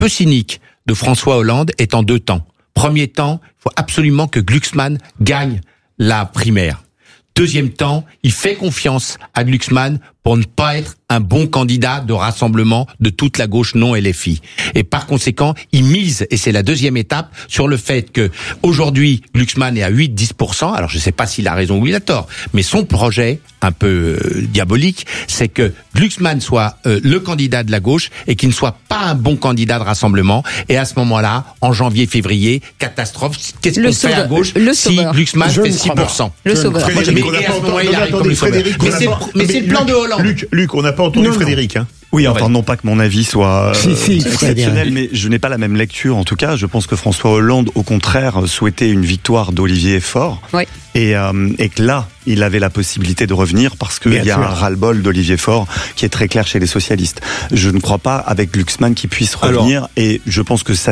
peu cynique de François Hollande est en 2 temps. Premier temps, il faut absolument que Glucksmann gagne la primaire. Deuxième temps, il fait confiance à Glucksmann pour ne pas être un bon candidat de rassemblement de toute la gauche non LFI. Et par conséquent, il mise, et c'est la deuxième étape, sur le fait que aujourd'hui Glucksmann est à 8-10%. Alors je ne sais pas s'il a raison ou il a tort, mais son projet, un peu diabolique, c'est que Glucksmann soit le candidat de la gauche et qu'il ne soit pas un bon candidat de rassemblement. Et à ce moment-là, en janvier-février, catastrophe. Qu'est-ce qu'on fait à gauche si Glucksmann fait 6%? Le sauveur. Et à ce moment-là, il arrive comme le sauveur. Mais c'est le plan de Hollande. Luc, on n'a pas entendu Frédéric. Hein. Oui, enfin, non pas que mon avis soit exceptionnel, bien. mais je n'ai pas la même lecture. En tout cas, je pense que François Hollande, au contraire, souhaitait une victoire d'Olivier Faure. Oui. Et que là, il avait la possibilité de revenir parce qu'il y a un ras-le-bol d'Olivier Faure qui est très clair chez les socialistes. Je ne crois pas avec Glucksmann qu'il puisse revenir. Et je pense que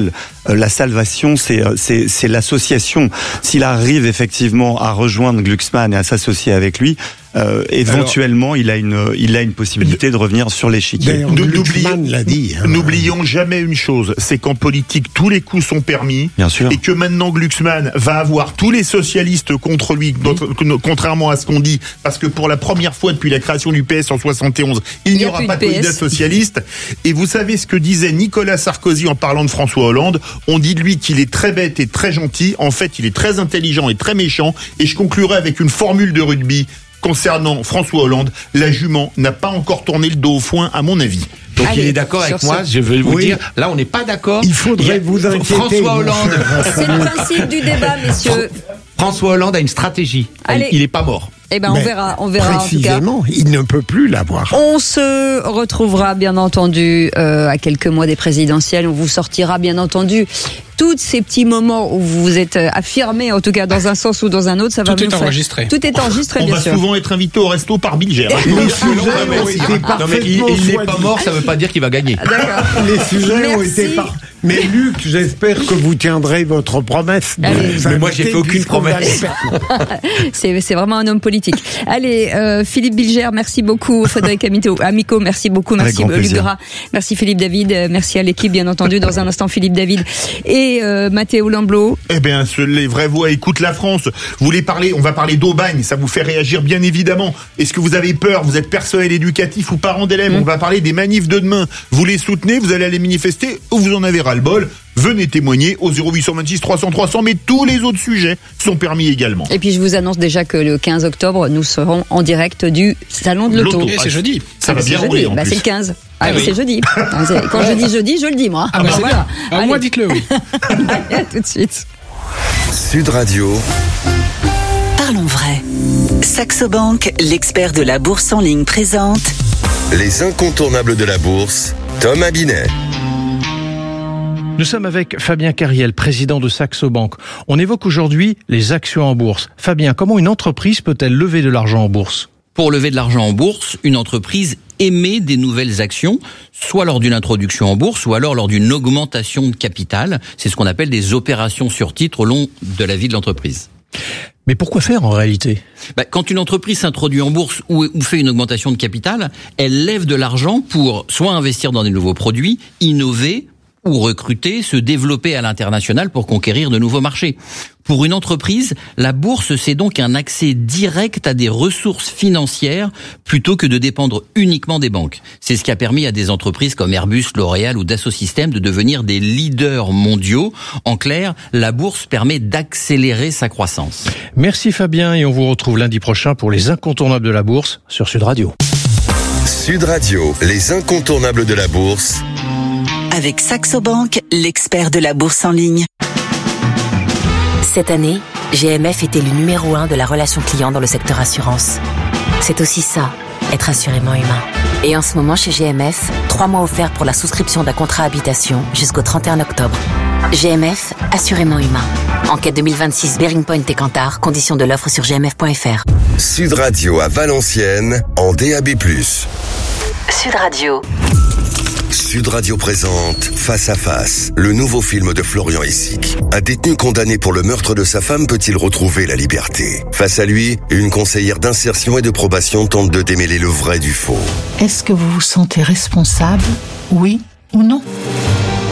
la salvation, c'est l'association. S'il arrive effectivement à rejoindre Glucksmann et à s'associer avec lui, éventuellement, il a une possibilité de revenir sur l'échiquier. Glucksmann l'a dit. N'oublions jamais une chose, c'est qu'en politique, tous les coups sont permis. Bien sûr. Et que maintenant Glucksmann va avoir tous les socialistes contre lui, contrairement à ce qu'on dit, parce que pour la première fois depuis la création du PS en 71, il n'y aura pas de candidat socialiste. Et vous savez ce que disait Nicolas Sarkozy en parlant de François Hollande? On dit de lui qu'il est très bête et très gentil. En fait, il est très intelligent et très méchant. Et je conclurai avec une formule de rugby. Concernant François Hollande, la jument n'a pas encore tourné le dos au foin, à mon avis. Donc il est d'accord avec moi, je veux vous dire, là on n'est pas d'accord. Il faudrait vous inquiéter. François Hollande. C'est le principe du débat, messieurs. François Hollande a une stratégie. Il n'est pas mort. Eh ben, on verra précisément, en tout cas. Il ne peut plus l'avoir. On se retrouvera bien entendu à quelques mois des présidentielles. On vous sortira bien entendu tous ces petits moments où vous vous êtes affirmé, en tout cas dans un sens ou dans un autre. Tout est enregistré. Tout est enregistré, bien sûr. On va souvent être invité au resto par Bilger. Il n'est pas mort, ça ne veut pas dire qu'il va gagner. D'accord. Les sujets ont été Mais Luc, j'espère que vous tiendrez votre promesse. Mais moi, j'ai fait aucune promesse. C'est vraiment un homme politique. Allez, Philippe Bilger, merci beaucoup. Frédéric Amico, merci beaucoup. Merci Luc Gras. Merci Philippe David. Merci à l'équipe, bien entendu. Dans un instant, Philippe David et Mathéo Lamblot. Eh bien, les vraies voix écoutent la France. Vous voulez parler, on va parler d'Aubagne. Ça vous fait réagir, bien évidemment. Est-ce que vous avez peur? Vous êtes personnel éducatif ou parent d'élèves? On va parler des manifs de demain. Vous les soutenez? Vous allez aller manifester ou vous en avez ras-le-bol? Venez témoigner au 0826 300 300, mais tous les autres sujets sont permis également. Et puis je vous annonce déjà que le 15 octobre, nous serons en direct du Salon de l'Auto. Et c'est jeudi. Ça va bien rouler en plus. C'est le 15. C'est jeudi. Quand je dis jeudi, je le dis moi. Voilà. Moi, dites-le, oui. Allez, à tout de suite. Sud Radio. Parlons vrai. Saxo Bank, l'expert de la bourse en ligne, présente Les incontournables de la bourse, Thomas Binet. Nous sommes avec Fabien Cariel, président de Saxo Bank. On évoque aujourd'hui les actions en bourse. Fabien, comment une entreprise peut-elle lever de l'argent en bourse ? Pour lever de l'argent en bourse, une entreprise émet des nouvelles actions, soit lors d'une introduction en bourse, ou alors lors d'une augmentation de capital. C'est ce qu'on appelle des opérations sur titre au long de la vie de l'entreprise. Mais pourquoi faire en réalité ? Quand une entreprise s'introduit en bourse ou fait une augmentation de capital, elle lève de l'argent pour soit investir dans des nouveaux produits, innover, ou recruter, se développer à l'international pour conquérir de nouveaux marchés. Pour une entreprise, la bourse, c'est donc un accès direct à des ressources financières plutôt que de dépendre uniquement des banques. C'est ce qui a permis à des entreprises comme Airbus, L'Oréal ou Dassault Systèmes de devenir des leaders mondiaux. En clair, la bourse permet d'accélérer sa croissance. Merci Fabien et on vous retrouve lundi prochain pour les incontournables de la bourse sur Sud Radio. Sud Radio, les incontournables de la bourse. avec Saxo Bank, l'expert de la bourse en ligne. Cette année, GMF est élu numéro 1 de la relation client dans le secteur assurance. C'est aussi ça, être assurément humain. Et en ce moment chez GMF, 3 mois offerts pour la souscription d'un contrat habitation jusqu'au 31 octobre. GMF, assurément humain. Enquête 2026 Bearing Point et Kantar, conditions de l'offre sur gmf.fr. Sud Radio à Valenciennes en DAB+. Sud Radio. Sud Radio présente Face à Face, le nouveau film de Florian Essic. Un détenu condamné pour le meurtre de sa femme peut-il retrouver la liberté? Face à lui, une conseillère d'insertion et de probation tente de démêler le vrai du faux. Est-ce que vous vous sentez responsable, oui ou non?